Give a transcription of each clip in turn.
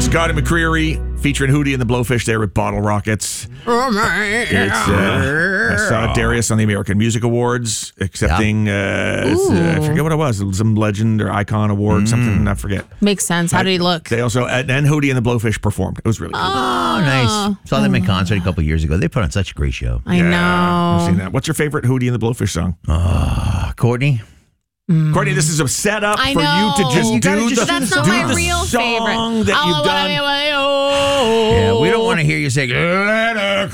Scotty McCreery featuring Hootie and the Blowfish there with Bottle Rockets. Oh, my. I saw Darius on the American Music Awards accepting, I forget what it was, some legend or icon award, something, I forget. Makes sense. How did he look? They also, and Hootie and the Blowfish performed. It was really cool. Oh, nice. Saw them in concert a couple years ago. They put on such a great show. I know. I've seen that. What's your favorite Hootie and the Blowfish song? Courtney? Courtney, this is a setup I for know. you to just You do gotta the, just That's do not the my the real song favorite. that you've done. Yeah, we don't want to hear you say, let her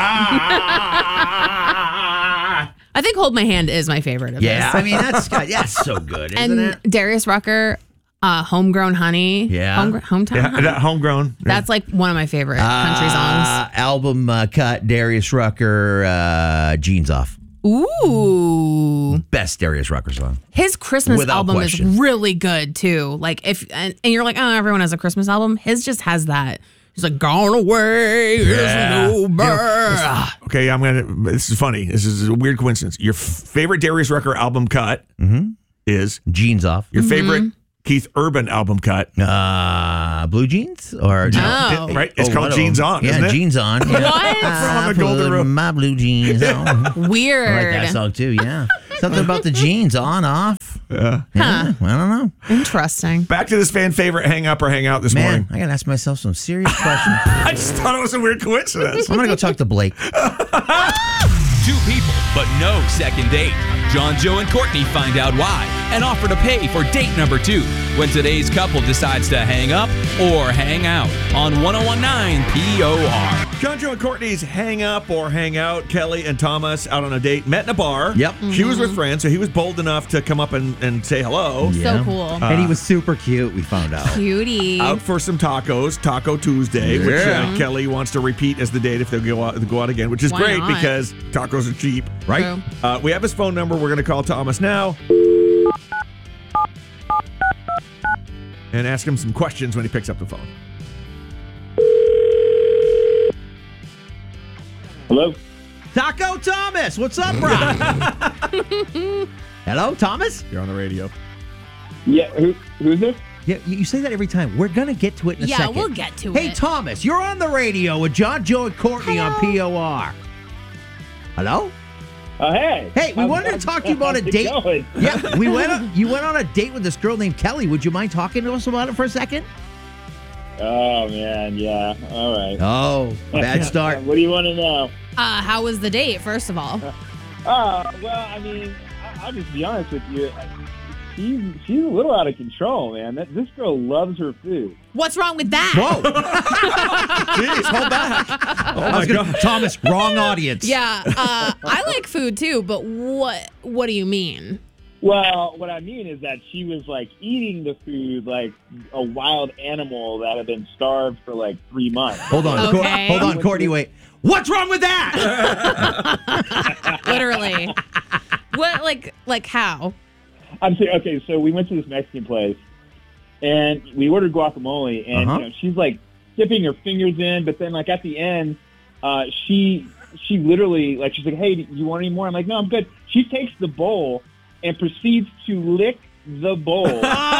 cry. I think Hold My Hand is my favorite of Yeah, his. I mean, that's so good, isn't And it? Darius Rucker, Homegrown Honey. Yeah. Hometown Yeah, Honey. that homegrown. That's like one of my favorite country songs. Album cut, Darius Rucker, Jeans Off. Ooh. Best Darius Rucker song. His Christmas Without album question. is really good too. Like and you're like, oh, everyone has a Christmas album. His just has that. He's like, gone away is no bird. Okay, this is funny. This is a weird coincidence. Your favorite Darius Rucker album cut is Jeans Off. your favorite Keith Urban album cut. Blue Jeans? Or Oh. Right? It's called one of Jeans them. On, Yeah, isn't it? Jeans On. Yeah. What? From the I Golden put Road. my blue jeans on. Weird. I like that song too, yeah. Something about the jeans, on, off. Yeah, I don't know. Interesting. Back to this fan favorite hang up or hang out this Man, morning. I gotta ask myself some serious questions. I just thought it was a weird coincidence. I'm gonna go talk to Blake. Two people, but no second date. John, Joe, and Courtney find out why and offer to pay for date number 2 when today's couple decides to hang up or hang out on 1019 POR. John, Joe, and Courtney's hang up or hang out. Kelly and Thomas out on a date, met in a bar. Yep. She was with friends, so he was bold enough to come up and say hello. Yeah. So cool. And he was super cute, we found out. Cutie. Out for some tacos, Taco Tuesday, which Kelly wants to repeat as the date if they go out again, which is Why great not? because tacos are cheap. Right? True. We have his phone number. We're going to call Thomas now and ask him some questions when he picks up the phone. Hello? Taco Thomas, what's up, bro? Hello, Thomas? You're on the radio. Yeah, who's this? Yeah, you say that every time. We're gonna get to it in a Yeah, second. we'll get to Hey, it. Thomas, you're on the radio with John, Joe, and Courtney on POR. Hello? Hey. Hey, we wanted to talk to you about a How's it date. going? Yeah, you went on a date with this girl named Kelly. Would you mind talking to us about it for a second? Oh, man, yeah. All right. Oh, bad start. What do you want to know? How was the date, first of all? Well, I mean, I'll just be honest with you. She's a little out of control, man. This girl loves her food. What's wrong with that? Whoa. Jeez, hold back. Oh, my God. Thomas, wrong audience. Yeah, I like food too, but what do you mean? Well, what I mean is that she was, like, eating the food like a wild animal that had been starved for, like, 3 months. Hold on. Okay. Hold on, Courtney, wait. What's wrong with that? Literally. What, like how? I'm saying, okay, so we went to this Mexican place, and we ordered guacamole, and you know, she's, like, dipping her fingers in, but then, like, at the end, she literally, like, she's like, hey, do you want any more? I'm like, no, I'm good. She takes the bowl and proceeds to lick the bowl.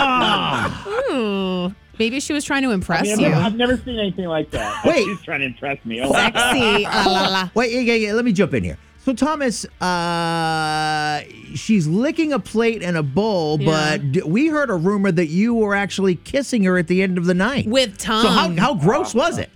Ooh, maybe she was trying to impress I mean, you. I've never seen anything like that. Wait. She's trying to impress me. Oh, Sexy. La, la, la. Wait, yeah, let me jump in here. So, Thomas, she's licking a plate and a bowl, Yeah. but we heard a rumor that you were actually kissing her at the end of the night. With tongue. So how gross was it?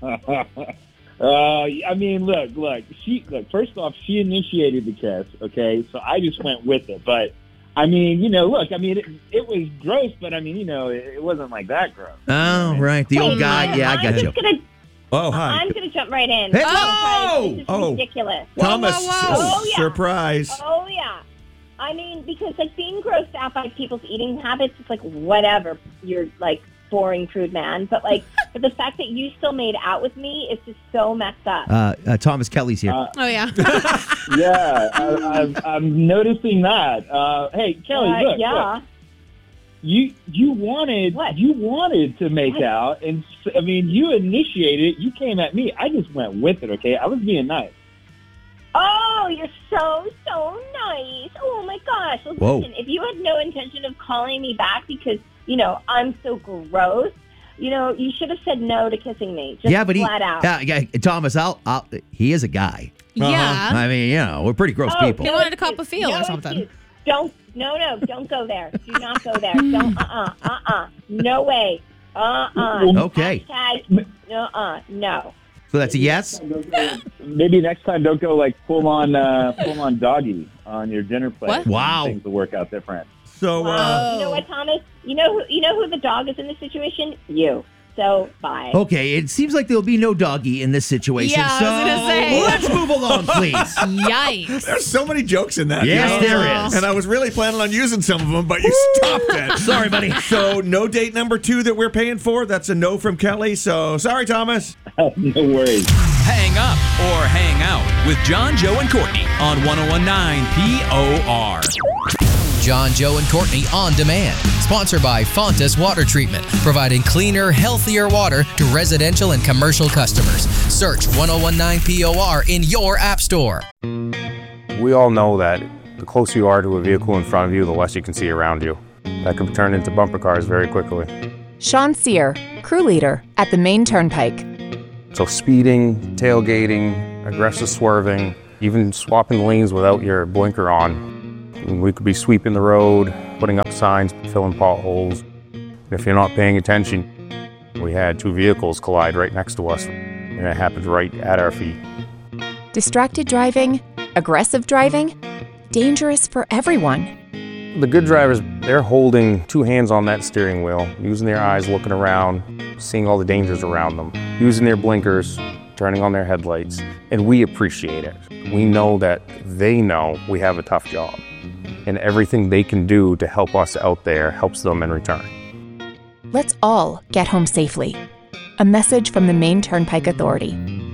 I mean, look. First off, she initiated the kiss, okay? So I just went with it. But, I mean, you know, look, I mean, it was gross, but, I mean, you know, it wasn't like that gross. Oh, right. The old guy. Yeah, I got you. Oh, hi. I'm going to jump right in. Hey. Because this is Oh. ridiculous. Thomas, Oh, yeah. surprise. Oh, yeah. I mean, because, like, being grossed out by people's eating habits, it's like, whatever. You're, like, boring crude man. But, like, but the fact that you still made out with me is just so messed up. Thomas Kelly's here. Oh, yeah. Yeah, I'm noticing that. Hey, Kelly, look. yeah. Look. You wanted What? to make out, and I mean, you initiated it. You came at me. I just went with it. Okay, I was being nice. Oh, you're so nice. Oh, my gosh. Well, Whoa. listen, if you had no intention of calling me back because, you know, I'm so gross, you should have said no to kissing me. Just Yeah, but flat out. Yeah, Thomas, he is a guy. Yeah. I mean, we're pretty gross people. He wanted to cop a feel or something. Don't go there. Do not go there. Don't, no way. Okay. Hashtag, no. So that's a yes? Maybe next time don't go like full on doggy on your dinner plate. What? Wow. Things will work out different. So, You know what, Thomas? You know who the dog is in this situation? You. So, bye. Okay, it seems like there'll be no doggy in this situation. Yeah, I so was gonna say. let's move along, please. Yikes. there's so many jokes in that. Yes, there is. And I was really planning on using some of them, but you stopped it. Sorry, buddy. So, no date number 2 that we're paying for. That's a no from Kelly. So, sorry, Thomas. No worries. Hang up or hang out with John, Joe, and Courtney on 101.9 POR. John, Joe, and Courtney On Demand. Sponsored by Fontas Water Treatment, providing cleaner, healthier water to residential and commercial customers. Search 101.9 POR in your app store. We all know that the closer you are to a vehicle in front of you, the less you can see around you. That can turn into bumper cars very quickly. Sean Sear, crew leader at the Maine Turnpike. So speeding, tailgating, aggressive swerving, even swapping lanes without your blinker on. We could be sweeping the road, putting up signs, filling potholes. If you're not paying attention, we had 2 vehicles collide right next to us, and it happened right at our feet. Distracted driving, aggressive driving, dangerous for everyone. The good drivers, they're holding 2 hands on that steering wheel, using their eyes, looking around, seeing all the dangers around them, using their blinkers, turning on their headlights, and we appreciate it. We know that they know we have a tough job, and everything they can do to help us out there helps them in return. Let's all get home safely. A message from the Maine Turnpike Authority.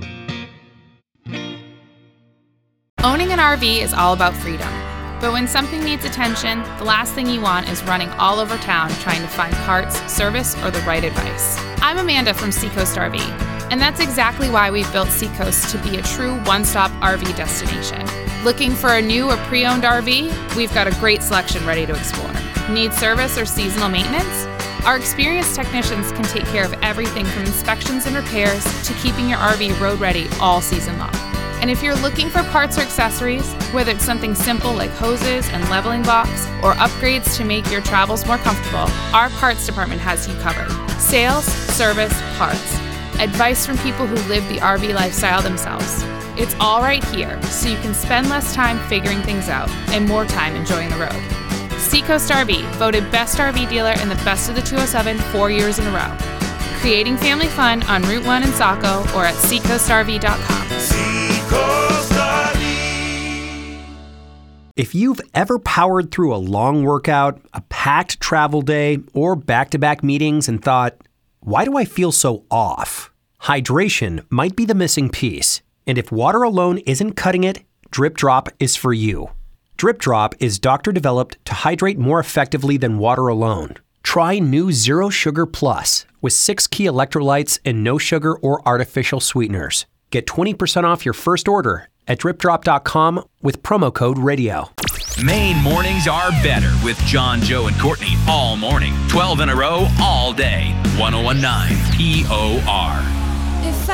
Owning an RV is all about freedom. But when something needs attention, the last thing you want is running all over town trying to find parts, service, or the right advice. I'm Amanda from Seacoast RV, and that's exactly why we've built Seacoast to be a true one-stop RV destination. Looking for a new or pre-owned RV? We've got a great selection ready to explore. Need service or seasonal maintenance? Our experienced technicians can take care of everything from inspections and repairs to keeping your RV road ready all season long. And if you're looking for parts or accessories, whether it's something simple like hoses and leveling blocks, or upgrades to make your travels more comfortable, our parts department has you covered. Sales, service, parts. Advice from people who live the RV lifestyle themselves. It's all right here, so you can spend less time figuring things out and more time enjoying the road. Seacoast RV, voted Best RV Dealer in the Best of the 207 4 years in a row. Creating family fun on Route 1 in Saco or at seacoastrv.com. Seacoast RV. If you've ever powered through a long workout, a packed travel day, or back-to-back meetings and thought, why do I feel so off? Hydration might be the missing piece. And if water alone isn't cutting it, Drip Drop is for you. Drip Drop is doctor-developed to hydrate more effectively than water alone. Try new Zero Sugar Plus with 6 key electrolytes and no sugar or artificial sweeteners. Get 20% off your first order at dripdrop.com with promo code RADIO. Maine mornings are better with John, Joe, and Courtney all morning. 12 in a row, all day. 101.9 POR.